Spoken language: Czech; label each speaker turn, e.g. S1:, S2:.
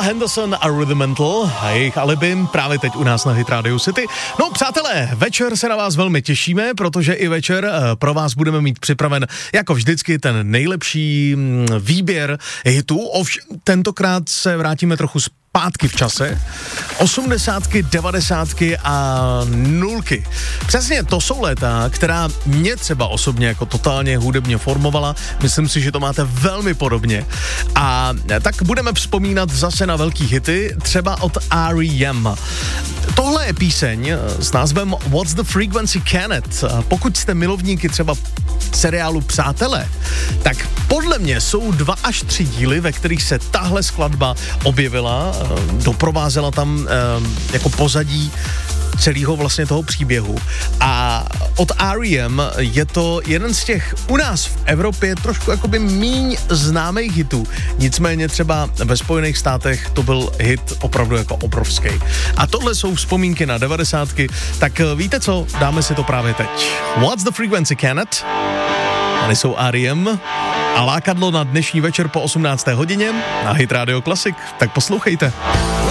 S1: Henderson a Rudimental a jejich alibi právě teď u nás na Hit Radio City. No přátelé, večer se na vás velmi těšíme, protože i večer pro vás budeme mít připraven jako vždycky ten nejlepší výběr hitů. Tentokrát se vrátíme trochu zpátky v čase. 80, 90 a 0. Přesně to jsou léta, která mě třeba osobně jako totálně hudebně formovala. Myslím si, že to máte velmi podobně. A tak budeme vzpomínat zase na velký hity, třeba od R.E.M. Tohle je píseň s názvem What's the Frequency Canet. Pokud jste milovníky třeba seriálu Přátelé, tak podle mě jsou 2 až 3 díly, ve kterých se tahle skladba objevila, doprovázela tam jako pozadí celého vlastně toho příběhu. A od R.E.M. je to jeden z těch u nás v Evropě trošku jakoby míň známých hitů. Nicméně třeba ve Spojených státech to byl hit opravdu jako obrovský. A tohle jsou vzpomínky na 90. Tak víte co? Dáme si to právě teď. What's the Frequency Canet? Tady jsou R.E.M. a lákadlo na dnešní večer po 18. hodině na Hit Radio Classic. Tak poslouchejte.